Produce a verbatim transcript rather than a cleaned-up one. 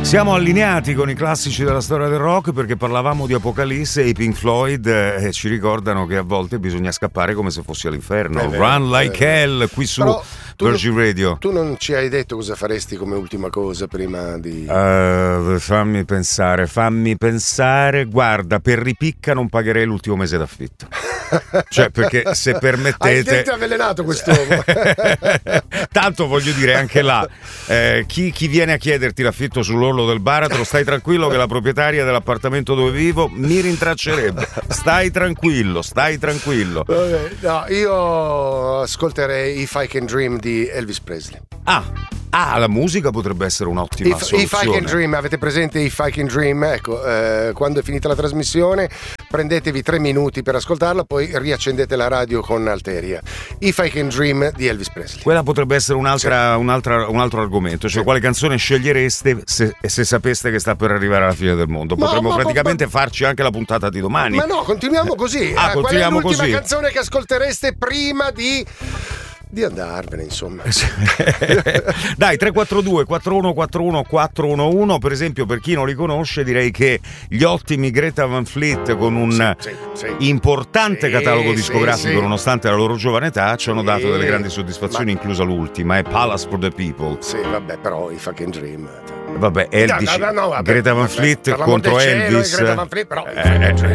Siamo allineati con i classici della storia del rock perché parlavamo di Apocalisse e i Pink Floyd eh, ci ricordano che a volte bisogna scappare come se fossi all'inferno. È vero, Run like hell qui su Però tu, Virgin Radio. Tu non ci hai detto cosa faresti come ultima cosa prima di... Uh, fammi pensare, fammi pensare. Guarda, per ripicca non pagherei l'ultimo mese d'affitto. Cioè, perché se permettete... Hai detto avvelenato quest'uomo. Tanto voglio dire, anche là, eh, chi, chi viene a chiederti l'affitto sull'orlo del baratro, stai tranquillo che la proprietaria dell'appartamento dove vivo mi rintraccerebbe. Stai tranquillo, stai tranquillo. Vabbè, no, io ascolterei If I Can Dream di Elvis Presley. Ah, ah, la musica potrebbe essere un'ottima If, soluzione. If I Can Dream, avete presente If I Can Dream? Ecco, eh, quando è finita la trasmissione prendetevi tre minuti per ascoltarla, poi riaccendete la radio con Alteria. If I Can Dream di Elvis Presley. Quella potrebbe essere un'altra, Sì. un'altra, un altro argomento, cioè Sì. quale canzone scegliereste se, se sapeste che sta per arrivare alla fine del mondo. Ma- Potremmo ma- praticamente ma- farci anche la puntata di domani. Ma no, continuiamo così. Ah, Eh, continuiamo qual è l'ultima così. canzone che ascoltereste prima di di andarvene, insomma? Dai, tre quattro due quattro uno quattro uno quattro uno uno, per esempio, per chi non li conosce, direi che gli ottimi Greta Van Fleet, con un Sì, sì, sì. importante Sì, catalogo sì, discografico, sì. nonostante la loro giovane età, ci hanno Sì. dato delle grandi soddisfazioni, Ma- inclusa l'ultima, è Palace for the People. Sì, vabbè, però If I Can Dream. Vabbè, Elvis, No, no, no, vabbè, Greta Van vabbè, Fleet per l'amor contro del cielo, Elvis. Greta Van Fleet, però If I Eh, Can Dream.